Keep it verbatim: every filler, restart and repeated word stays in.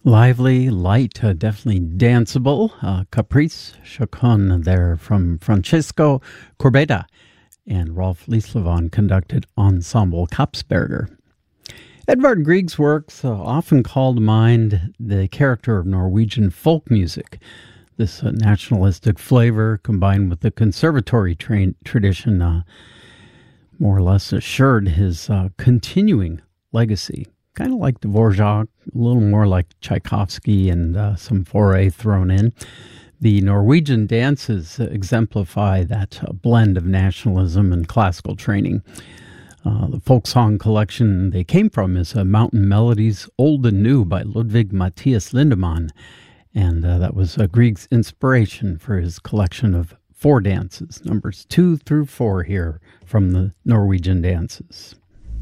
Lively, light, uh, definitely danceable. Uh, Caprice Chacon there from Francisco Corbetta and Rolf Lieslevon conducted Ensemble Kapsberger. Edvard Grieg's works uh, often call to mind the character of Norwegian folk music. This uh, nationalistic flavor combined with the conservatory tra- tradition uh, more or less assured his uh, continuing legacy. Kind of like Dvorak, a little more like Tchaikovsky and uh, some Fauré thrown in. The Norwegian dances exemplify that uh, blend of nationalism and classical training. Uh, the folk song collection they came from is uh, Mountain Melodies, Old and New by Ludwig Matthias Lindemann. And uh, that was uh, Grieg's inspiration for his collection of four dances, numbers two through four here from the Norwegian dances.